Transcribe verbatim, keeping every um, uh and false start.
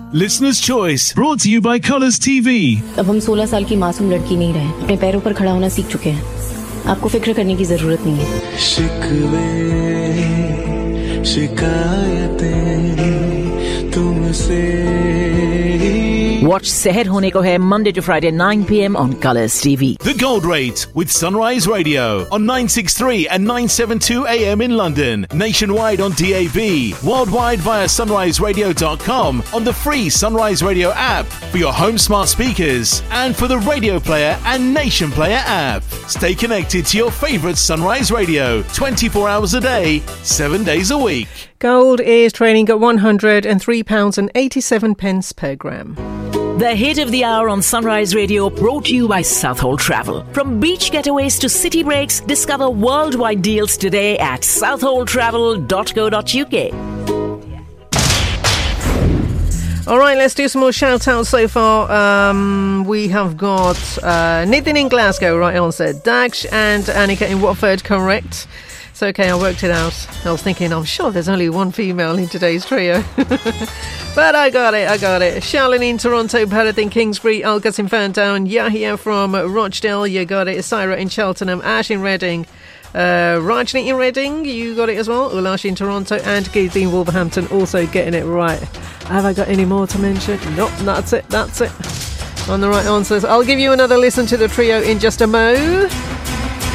Listener's Choice, brought to you by Colours T V. अब हम सोलह साल की मासूम लड़की नहीं रहे, अपने पैरों पर खड़ा होना सीख चुके हैं। आपको फिक्र करने की जरूरत नहीं है। शिकवे शिकायतें तुमसे। Watch Seher Hone Ko Hai Monday to Friday nine p.m. on Colours T V. The Gold Rate with Sunrise Radio on nine sixty-three and nine seventy-two A M in London, nationwide on D A B, worldwide via sunrise radio dot com, on the free Sunrise Radio app for your home smart speakers and for the Radio Player and Nation Player app. Stay connected to your favourite Sunrise Radio twenty-four hours a day, seven days a week. Gold is trading at one hundred three pounds eighty-seven pence per gram. The hit of the hour on Sunrise Radio, brought to you by Southhold Travel. From beach getaways to city breaks, discover worldwide deals today at southhold travel dot co dot uk. All right, let's do some more shout-outs so far. Um, we have got uh, Nathan in Glasgow, right answer. Dax and Annika in Watford, correct. It's okay, I worked it out. I was thinking, I'm sure there's only one female in today's trio. But I got it, I got it. Charlene in Toronto, Perth in Kingsbury, Algus in Ferndown, Yahya from Rochdale, you got it. Syra in Cheltenham, Ash in Reading, uh, Rajni in Reading, you got it as well. Ulash in Toronto, and Keith in Wolverhampton also getting it right. Have I got any more to mention? Nope, that's it, that's it. On the right answers. I'll give you another listen to the trio in just a mo.